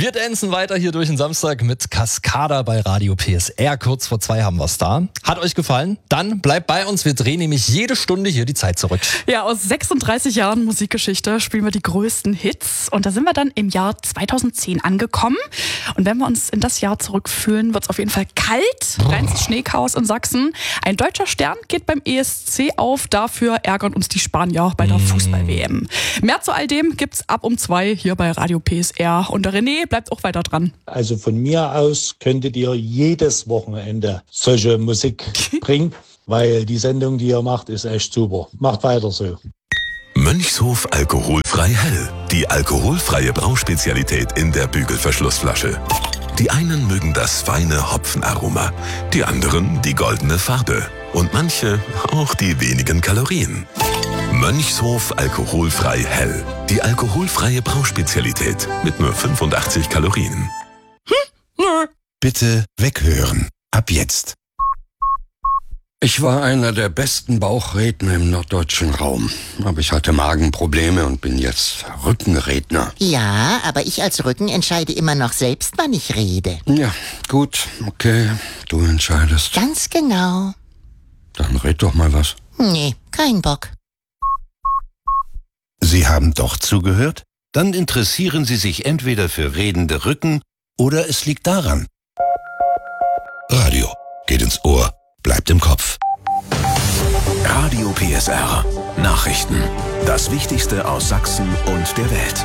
Wir dancen weiter hier durch den Samstag mit Cascada bei Radio PSR. Kurz vor 2 haben wir es da. Hat euch gefallen? Dann bleibt bei uns. Wir drehen nämlich jede Stunde hier die Zeit zurück. Ja, aus 36 Jahren Musikgeschichte spielen wir die größten Hits. Und da sind wir dann im Jahr 2010 angekommen. Und wenn wir uns in das Jahr zurückfühlen, wird es auf jeden Fall kalt. Reines Schneechaos in Sachsen. Ein deutscher Stern geht beim ESC auf. Dafür ärgern uns die Spanier bei der Fußball-WM. Mehr zu all dem gibt's ab um 2 hier bei Radio PSR. Und der René bleibt auch weiter dran. Also von mir aus könntet ihr jedes Wochenende solche Musik bringen, weil die Sendung, die ihr macht, ist echt super. Macht weiter so. Mönchshof alkoholfrei hell. Die alkoholfreie Brauspezialität in der Bügelverschlussflasche. Die einen mögen das feine Hopfenaroma, die anderen die goldene Farbe und manche auch die wenigen Kalorien. Mönchshof alkoholfrei hell. Die alkoholfreie Brauspezialität mit nur 85 Kalorien. Bitte weghören. Ab jetzt. Ich war einer der besten Bauchredner im norddeutschen Raum. Aber ich hatte Magenprobleme und bin jetzt Rückenredner. Ja, aber ich als Rücken entscheide immer noch selbst, wann ich rede. Ja, gut, okay, du entscheidest. Ganz genau. Dann red doch mal was. Nee, kein Bock. Sie haben doch zugehört? Dann interessieren Sie sich entweder für redende Rücken oder es liegt daran. Radio geht ins Ohr, bleibt im Kopf. Radio PSR. Nachrichten. Das Wichtigste aus Sachsen und der Welt.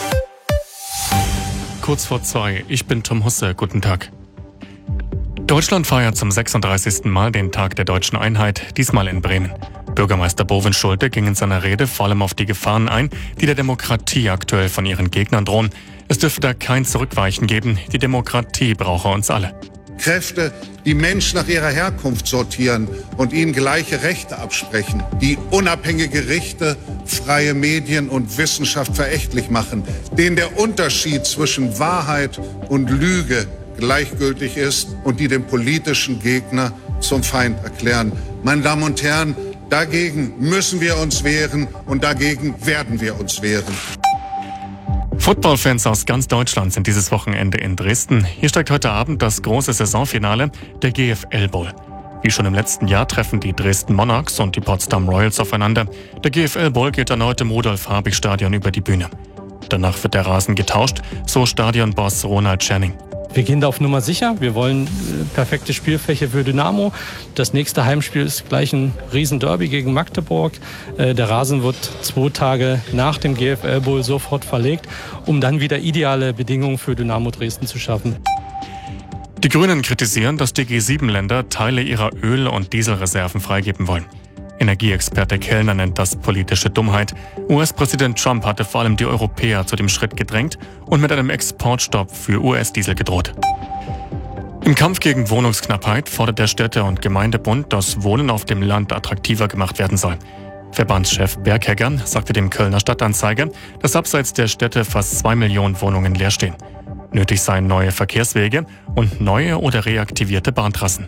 Kurz vor 2, ich bin Tom Husse, guten Tag. Deutschland feiert zum 36. Mal den Tag der deutschen Einheit, diesmal in Bremen. Bürgermeister Bovin Schulte ging in seiner Rede vor allem auf die Gefahren ein, die der Demokratie aktuell von ihren Gegnern drohen. Es dürfe da kein Zurückweichen geben, die Demokratie brauche uns alle. Kräfte, die Menschen nach ihrer Herkunft sortieren und ihnen gleiche Rechte absprechen, die unabhängige Gerichte, freie Medien und Wissenschaft verächtlich machen, denen der Unterschied zwischen Wahrheit und Lüge gleichgültig ist und die den politischen Gegner zum Feind erklären. Meine Damen und Herren, dagegen müssen wir uns wehren und dagegen werden wir uns wehren. Footballfans aus ganz Deutschland sind dieses Wochenende in Dresden. Hier steigt heute Abend das große Saisonfinale, der GFL Bowl. Wie schon im letzten Jahr treffen die Dresden Monarchs und die Potsdam Royals aufeinander. Der GFL Bowl geht erneut im Rudolf-Habich-Stadion über die Bühne. Danach wird der Rasen getauscht, so Stadionboss Ronald Channing. Wir gehen da auf Nummer sicher. Wir wollen perfekte Spielfläche für Dynamo. Das nächste Heimspiel ist gleich ein Riesenderby gegen Magdeburg. Der Rasen wird 2 Tage nach dem GFL Bowl sofort verlegt, um dann wieder ideale Bedingungen für Dynamo Dresden zu schaffen. Die Grünen kritisieren, dass die G7-Länder Teile ihrer Öl- und Dieselreserven freigeben wollen. Energieexperte Kellner nennt das politische Dummheit. US-Präsident Trump hatte vor allem die Europäer zu dem Schritt gedrängt und mit einem Exportstopp für US-Diesel gedroht. Im Kampf gegen Wohnungsknappheit fordert der Städte- und Gemeindebund, dass Wohnen auf dem Land attraktiver gemacht werden soll. Verbandschef Berghegger sagte dem Kölner Stadtanzeiger, dass abseits der Städte fast 2 Millionen Wohnungen leer stehen. Nötig seien neue Verkehrswege und neue oder reaktivierte Bahntrassen.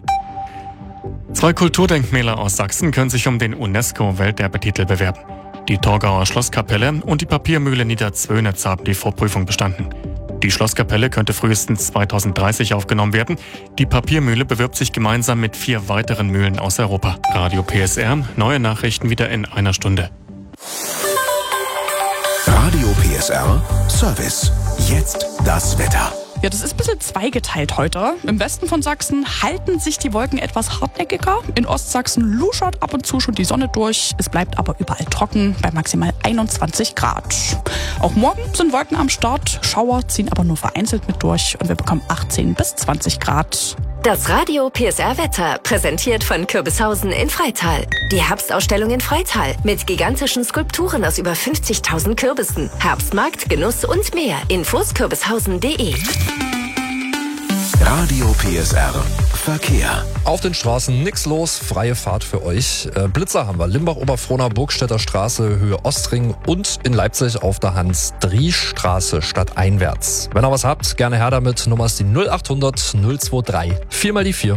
2 Kulturdenkmäler aus Sachsen können sich um den UNESCO-Welterbetitel bewerben. Die Torgauer Schlosskapelle und die Papiermühle Niederzwönitz haben die Vorprüfung bestanden. Die Schlosskapelle könnte frühestens 2030 aufgenommen werden. Die Papiermühle bewirbt sich gemeinsam mit 4 weiteren Mühlen aus Europa. Radio PSR, neue Nachrichten wieder in einer Stunde. Radio PSR Service. Jetzt das Wetter. Ja, das ist ein bisschen zweigeteilt heute. Im Westen von Sachsen halten sich die Wolken etwas hartnäckiger. In Ostsachsen luschert ab und zu schon die Sonne durch. Es bleibt aber überall trocken bei maximal 21 Grad. Auch morgen sind Wolken am Start. Schauer ziehen aber nur vereinzelt mit durch. Und wir bekommen 18 bis 20 Grad. Das Radio PSR Wetter, präsentiert von Kürbishausen in Freital. Die Herbstausstellung in Freital mit gigantischen Skulpturen aus über 50.000 Kürbissen. Herbstmarkt, Genuss und mehr. Infos kürbishausen.de. Radio PSR Verkehr. Auf den Straßen nichts los, freie Fahrt für euch. Blitzer haben wir. Limbach-Oberfrohna, Burgstädter Straße, Höhe Ostring und in Leipzig auf der Hans-Driesch-Straße stadteinwärts. Wenn ihr was habt, gerne her damit. Nummer ist die 0800 023. 4 mal die 4.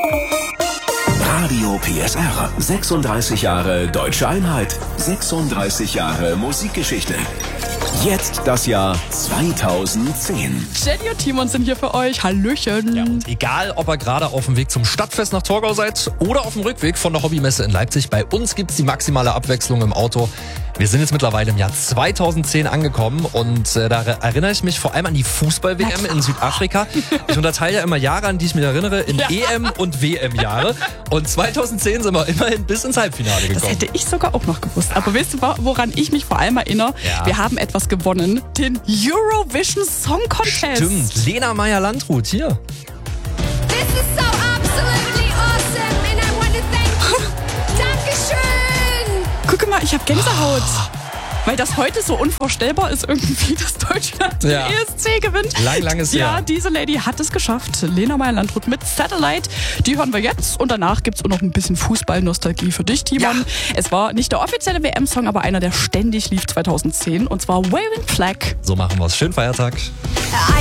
Radio PSR. 36 Jahre Deutsche Einheit. 36 Jahre Musikgeschichte. Jetzt das Jahr 2010. Jenny und Timon sind hier für euch. Hallöchen. Ja, und egal, ob ihr gerade auf dem Weg zum Stadtfest nach Torgau seid oder auf dem Rückweg von der Hobbymesse in Leipzig, bei uns gibt's die maximale Abwechslung im Auto. Wir sind jetzt mittlerweile im Jahr 2010 angekommen und da erinnere ich mich vor allem an die Fußball-WM in Südafrika. Ich unterteile ja immer Jahre, an die ich mich erinnere, in EM- und WM-Jahre. Und 2010 sind wir immerhin bis ins Halbfinale gekommen. Das hätte ich sogar auch noch gewusst. Aber weißt du, woran ich mich vor allem erinnere? Ja. Wir haben etwas gewonnen. Den Eurovision Song Contest. Stimmt, Lena Meyer-Landrut, hier. This is so absolutely awesome and I want to thank you. Dankeschön. Guck mal, ich habe Gänsehaut. Weil das heute so unvorstellbar ist irgendwie, dass Deutschland den ESC gewinnt. Langes Jahr. Ja, diese Lady hat es geschafft. Lena Meyer-Landrut mit Satellite. Die hören wir jetzt und danach gibt's auch noch ein bisschen Fußball-Nostalgie für dich, Timon. Ja. Es war nicht der offizielle WM-Song, aber einer, der ständig lief 2010 und zwar Waving Flag. So machen wir's. Schönen Feiertag.